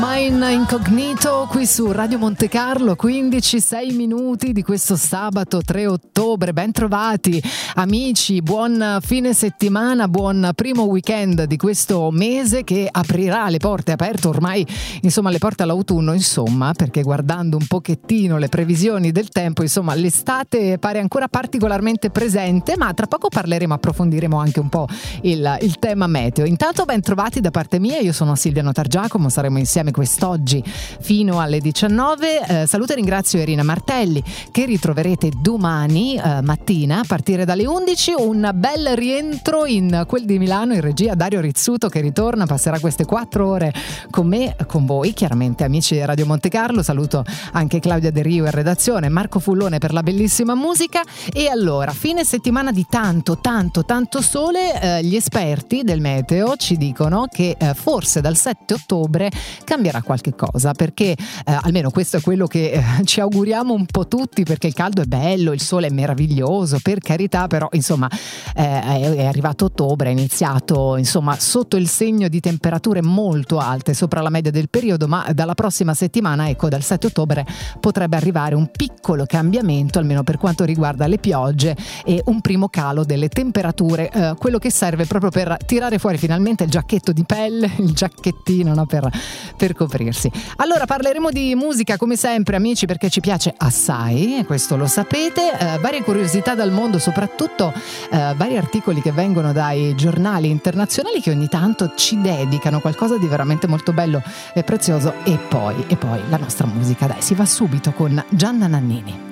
In incognito qui su Radio Monte Carlo, 6 minuti di questo sabato 3 ottobre. Ben trovati amici, buon fine settimana, buon primo weekend di questo mese che aprirà le porte, aperto ormai insomma le porte all'autunno, insomma, perché guardando un pochettino le previsioni del tempo, insomma l'estate pare ancora particolarmente presente, ma tra poco approfondiremo anche un po' il tema meteo. Intanto ben trovati da parte mia, io sono Silvia Notargiacomo, saremo insieme quest'oggi fino alle 19. Saluto e ringrazio Irina Martelli, che ritroverete domani mattina a partire dalle 11. Un bel rientro in quel di Milano, in regia Dario Rizzuto, che ritorna, passerà queste 4 ore con me, con voi, chiaramente amici di Radio Monte Carlo. Saluto anche Claudia De Rio in redazione, Marco Fullone per la bellissima musica. E allora, fine settimana di tanto sole. Gli esperti del meteo ci dicono che forse dal 7 ottobre cambierà qualche cosa, perché almeno questo è quello che ci auguriamo un po' tutti, perché il caldo è bello, il sole è meraviglioso, per carità, però insomma è arrivato ottobre, è iniziato insomma sotto il segno di temperature molto alte, sopra la media del periodo, ma dalla prossima settimana, ecco, dal 7 ottobre potrebbe arrivare un piccolo cambiamento, almeno per quanto riguarda le piogge, e un primo calo delle temperature, quello che serve proprio per tirare fuori finalmente il giacchetto di pelle, il giacchettino, no, per coprirsi. Allora parleremo di musica come sempre, amici, perché ci piace assai, questo lo sapete, varie curiosità dal mondo, soprattutto vari articoli che vengono dai giornali internazionali che ogni tanto ci dedicano qualcosa di veramente molto bello e prezioso, e poi la nostra musica. Dai, si va subito con Gianna Nannini.